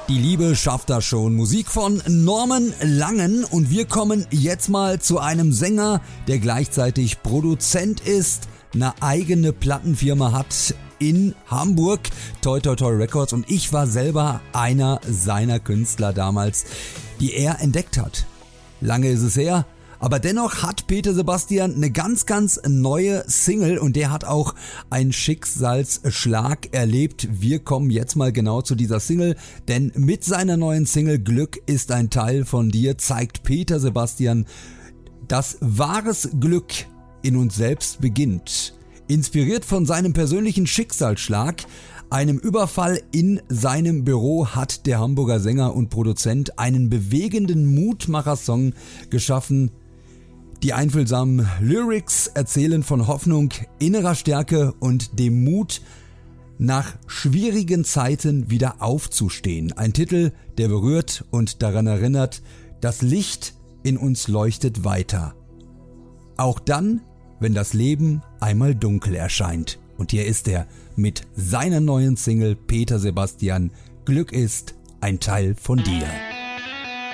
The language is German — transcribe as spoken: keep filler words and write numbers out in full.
Die Liebe schafft das schon. Musik von Norman Langen und wir kommen jetzt mal zu einem Sänger, der gleichzeitig Produzent ist, eine eigene Plattenfirma hat in Hamburg, Toi Toi Toi Records, und ich war selber einer seiner Künstler damals, die er entdeckt hat. Lange ist es her. Aber dennoch hat Peter Sebastian eine ganz, ganz neue Single und der hat auch einen Schicksalsschlag erlebt. Wir kommen jetzt mal genau zu dieser Single, denn mit seiner neuen Single Glück ist ein Teil von dir zeigt Peter Sebastian, dass wahres Glück in uns selbst beginnt. Inspiriert von seinem persönlichen Schicksalsschlag, einem Überfall in seinem Büro, hat der Hamburger Sänger und Produzent einen bewegenden Mutmacher-Song geschaffen. Die einfühlsamen Lyrics erzählen von Hoffnung, innerer Stärke und dem Mut, nach schwierigen Zeiten wieder aufzustehen. Ein Titel, der berührt und daran erinnert, das Licht in uns leuchtet weiter. Auch dann, wenn das Leben einmal dunkel erscheint. Und hier ist er mit seiner neuen Single Peter Sebastian, Glück ist ein Teil von dir.